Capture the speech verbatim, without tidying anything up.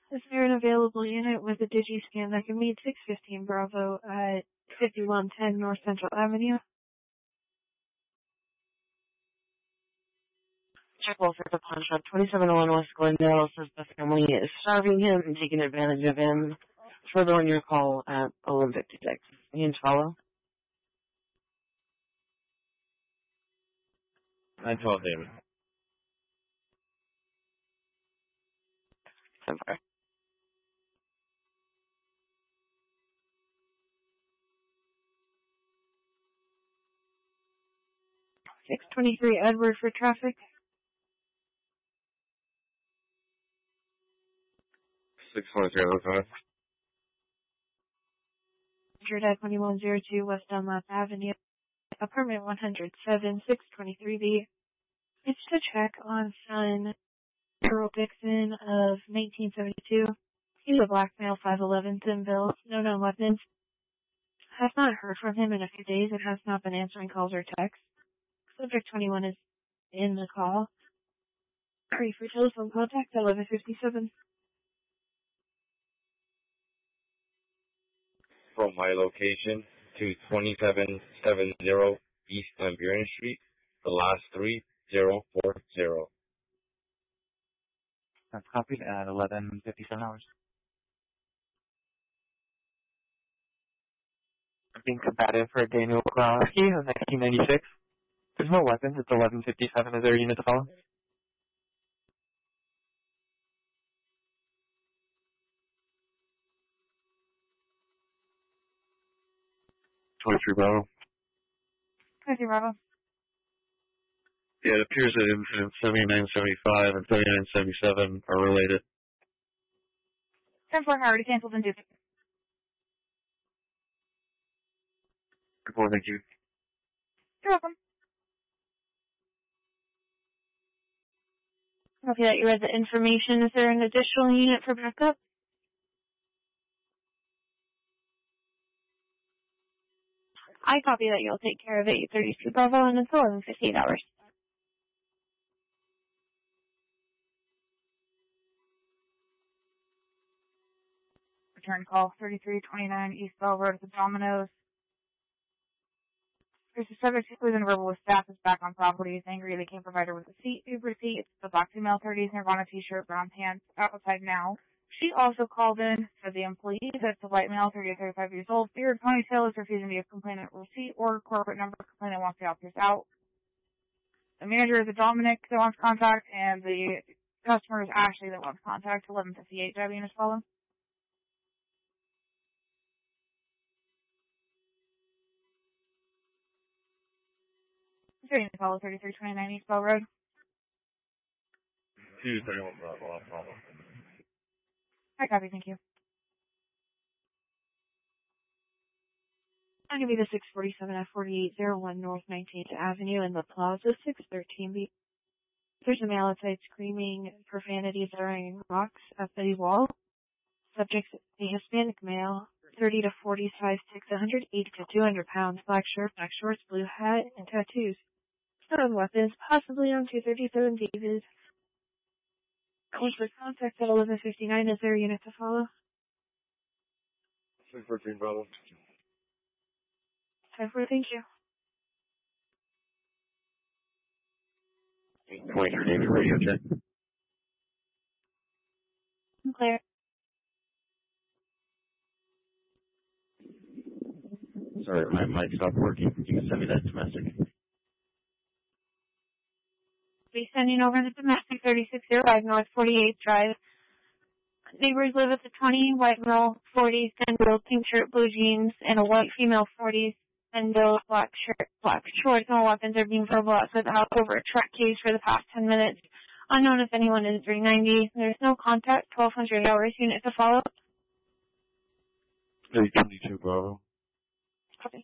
Is there an available unit with a DigiScan that can meet six fifteen Bravo at fifty-one ten North Central Avenue? Check Walter for pawn shop. twenty-seven oh one West Glendale says the family is starving him and taking advantage of him. Further on your call at eleven fifty-six. You can follow. I told him. Somewhere. six twenty-three Edward for traffic. six twenty-three, okay. At twenty-one oh two West Dunlap Avenue, apartment one oh seven, six twenty-three B. It's to check on son Earl Dixon of nineteen seventy-two. He's a black male, five eleven, thin build, no known weapons. Have not heard from him in a few days and has not been answering calls or texts. Subject twenty-one is in the call. Hurry for telephone contact eleven fifty-seven. From my location to twenty-seven seventy East Van Buren Street, the last three, zero four zero. That's copied at eleven fifty-seven hours. Being combative for Daniel Kowalski of nineteen ninety-six. There's no weapons. It's eleven fifty-seven. Is there a unit to follow? twenty-three Bravo. twenty-three Bravo. Yeah, it appears that incidents seventy-nine seventy-five and seventy-nine seventy-seven are related. ten four already canceled and due. Good morning, thank you. You're welcome. Copy that you read the information. Is there an additional unit for backup? I copy that you'll take care of eight thirty-two Bravo and it's eleven fifty-eight hours. Return call thirty-three twenty-nine East Bell Road at the Domino's. There's a subject who was in verbal with staff is back on property. He's angry. They can't provide her with a seat, Uber seat. It's the black female thirties, Nirvana t-shirt, brown pants, outside now. She also called in, said the employee that's a white male, thirty to thirty-five years old, beard, ponytail, is refusing to give complainant receipt or corporate number. Complainant wants the officers out. The manager is a Dominic that wants contact, and the customer is Ashley that wants contact. eleven fifty-eight, Debbie, units follow. Unit follow thirty-three twenty-nine East Bell Road. two thirty-one Bravo, follow. I copy, thank you. I'm going to be the six forty-seven F forty-eight oh one North nineteenth Avenue in the Plaza, six thirteen B. There's a male outside screaming profanity, throwing rocks at the wall. Subject, a Hispanic male, thirty to forty, size six, one hundred eighty to two hundred pounds, black shirt, black shorts, blue hat, and tattoos. Some weapons, possibly on two thirty-seven David. Call for contact at eleven fifty-nine. Is there a unit to follow? six fourteen Bravo. Time for thank you. twenty-three David, radio check. I'm clear. Sorry, my mic stopped working. You can send me that domestic. Be sending over the domestic thirty-six oh five North forty-eighth Drive. Neighbors live at the twenty, white male forties, thin build, pink shirt, blue jeans, and a white female forties, thin build, black shirt, black shorts. No weapons are being verbal outside the house over a truck case for the past ten minutes. Unknown if anyone is three ninety. There's no contact. twelve hundred hours. Unit to follow. eight twenty-two Bravo.